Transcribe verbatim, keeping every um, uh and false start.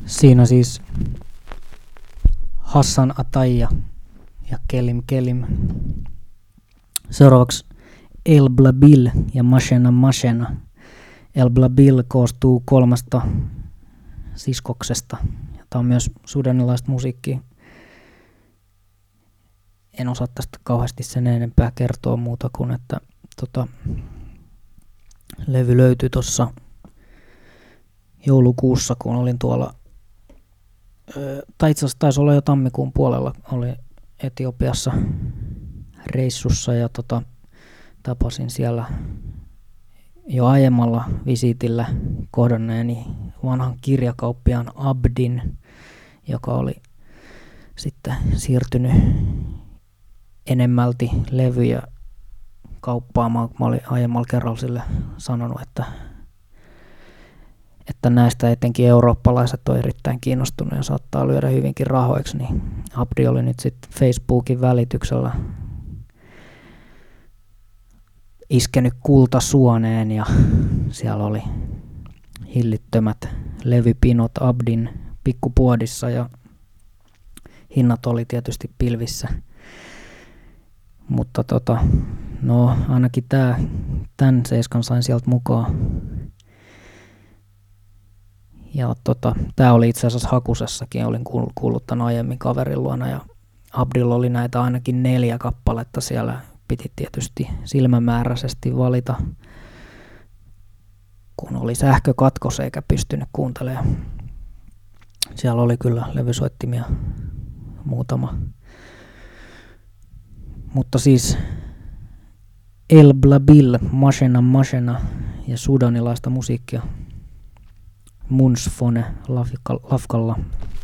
Siinä siis Hassan Ataya ja Kelim Kelim. Seuraavaksi El Blabil ja Mashena Mashena. El Blabil koostuu kolmesta siskoksesta. Tämä on myös sudanilaista musiikkia. En osaa tästä kauheasti sen enempää kertoa muuta kuin, että tota, levy löytyi tuossa joulukuussa, kun olin tuolla, ö, tai itse asiassa taisi olla jo tammikuun puolella, oli Etiopiassa reissussa ja tota, tapasin siellä jo aiemmalla visiitillä kohdanneeni vanhan kirjakauppiaan Abdin, joka oli sitten siirtynyt enemmälti levyjä kauppaamaan. Mä olin aiemmalla kerralla sille sanonut, että, että näistä etenkin eurooppalaiset on erittäin kiinnostunut ja saattaa lyödä hyvinkin rahoiksi, niin Abdi oli nyt sitten Facebookin välityksellä iskenyt kultasuoneen ja siellä oli hillittömät levypinot Abdin pikkupuodissa ja hinnat oli tietysti pilvissä. Mutta tota, no ainakin tää, tän seiskan sain sieltä mukaan. Ja tota, tää oli itse asiassa hakusessakin, olin kuullut tän aiemmin kaverin luona ja Abdilla oli näitä ainakin neljä kappaletta siellä. Piti tietysti silmämääräisesti valita, kun oli sähkökatkos eikä pystynyt kuuntelemaan. Siellä oli kyllä levysoittimia muutama. Mutta siis El Blabil, Mashena Mashena ja sudanilaista musiikkia Munsfone Lafkalla.